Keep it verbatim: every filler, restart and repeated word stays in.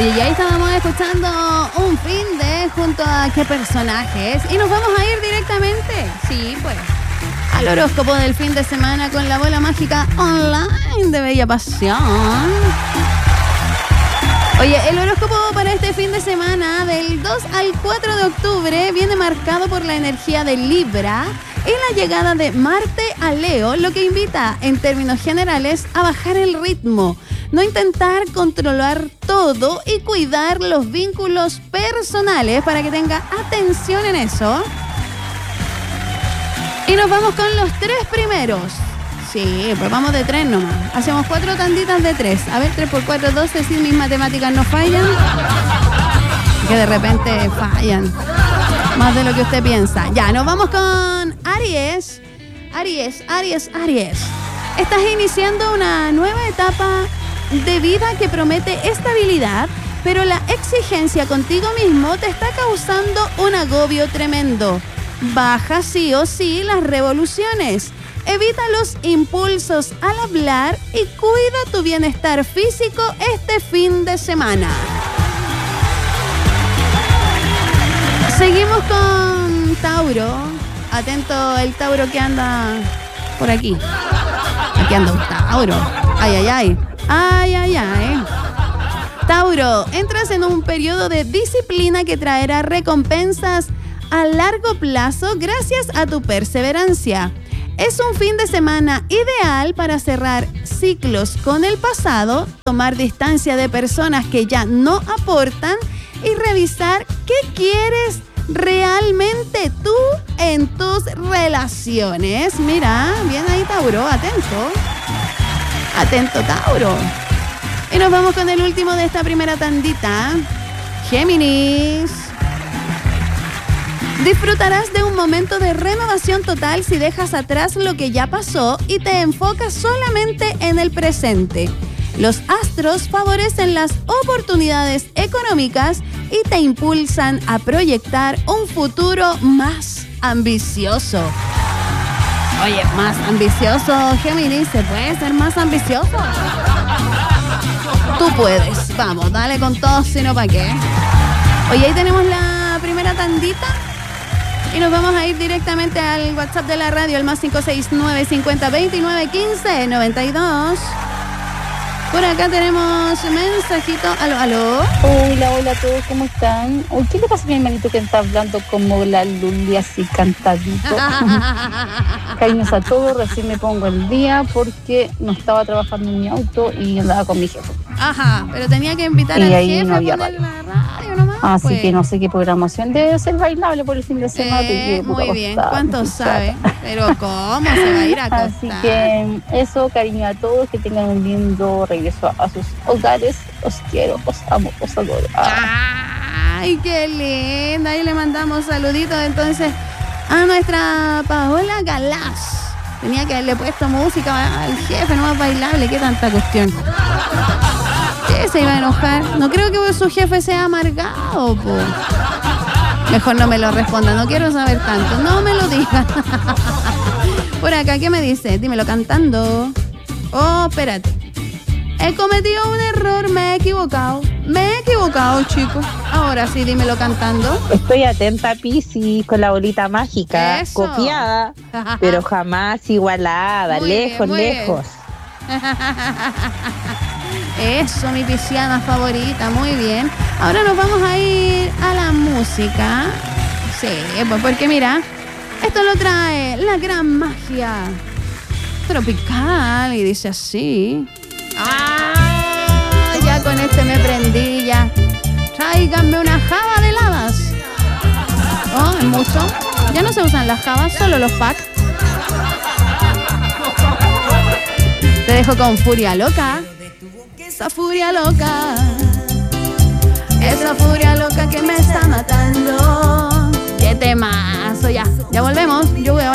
Oye, y ahí estábamos escuchando un fin de junto a qué personajes. Y nos vamos a ir directamente, sí, pues, al horóscopo del fin de semana con la bola mágica online de Bella Pasión. Oye, el horóscopo para este fin de semana del dos al cuatro de octubre viene marcado por la energía de Libra y la llegada de Marte a Leo, lo que invita en términos generales a bajar el ritmo, no intentar controlar todo y cuidar los vínculos personales para que tenga atención en eso. Y nos vamos con los tres primeros. Sí, pues vamos de tres nomás. Hacemos cuatro tanditas de tres. A ver, tres por cuatro, doce. Si mis matemáticas no fallan. Que de repente fallan. Más de lo que usted piensa. Ya, nos vamos con Aries. Aries, Aries, Aries. Estás iniciando una nueva etapa de vida que promete estabilidad, pero la exigencia contigo mismo te está causando un agobio tremendo. Baja sí o sí las revoluciones. Evita los impulsos al hablar y cuida tu bienestar físico este fin de semana. Seguimos con Tauro. Atento el Tauro que anda por aquí. Aquí anda un Tauro. Ay, ay, ay. Ay, ay, ay. Tauro, entras en un periodo de disciplina que traerá recompensas a largo plazo gracias a tu perseverancia. Es un fin de semana ideal para cerrar ciclos con el pasado, tomar distancia de personas que ya no aportan y revisar qué quieres realmente tú en tus relaciones. Mira, bien ahí Tauro, atento. Atento Tauro. Y nos vamos con el último de esta primera tandita. Géminis. Disfrutarás de un momento de renovación total si dejas atrás lo que ya pasó y te enfocas solamente en el presente. Los astros favorecen las oportunidades económicas y te impulsan a proyectar un futuro más ambicioso. Oye, más ambicioso, Géminis, ¿se puede ser más ambicioso? Tú puedes, vamos, dale con todo, si no, ¿para qué? Oye, ahí tenemos la primera tandita. Y nos vamos a ir directamente al WhatsApp de la radio, el más cinco seis nueve cincuenta veintinueve quince noventa y dos. Por acá tenemos un mensajito. Aló, aló. Hola, hola a todos, ¿cómo están? Uy, ¿qué le pasa a mi hermanito que está hablando como la Luli, así cantadito? Cariños a todos, recién me pongo el día porque no estaba trabajando en mi auto y andaba con mi jefe. Ajá, pero tenía que invitar y al ahí jefe no a había poner radio. la radio nomás. Así pues. que no sé qué programación debe ser bailable por el fin de semana. Eh, que muy bien, ¿cuánto sabe? Pero ¿cómo se va a ir a acostar? Así que eso, cariño a todos, que tengan un lindo regreso a, a sus hogares. Os quiero, os amo, os adoro. Ah. Ay, qué linda. Y le mandamos saluditos entonces a nuestra Paola Galás. Tenía que haberle puesto música al jefe, no más bailable, qué tanta cuestión. ¿Qué se iba a enojar? No creo que su jefe sea amargado, po. Mejor no me lo responda, no quiero saber tanto. No me lo diga. Por acá, ¿qué me dice? Dímelo cantando. Oh, espérate. He cometido un error, me he equivocado. Me he equivocado, chicos. Ahora sí, dímelo cantando. Estoy atenta, Piscis, con la bolita mágica. Eso. Copiada, pero jamás igualada. Muy lejos, bien, muy lejos. Eso, mi pisciana favorita, muy bien. Ahora nos vamos a ir a la música. Sí, pues porque mira, esto lo trae la gran magia tropical y dice así. Ah, ya con este me prendí ya. Tráiganme una java de heladas. Oh, es mucho. Ya no se usan las javas, solo los packs. Te dejo con Furia Loca. Esa furia loca, esa furia loca que me está matando. Qué temazo, ya, ya volvemos. Yo voy a